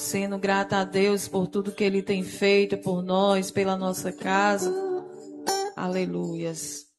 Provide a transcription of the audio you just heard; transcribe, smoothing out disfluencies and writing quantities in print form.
agradecendo, grata a Deus por tudo que Ele tem feito por nós, pela nossa casa. Aleluias.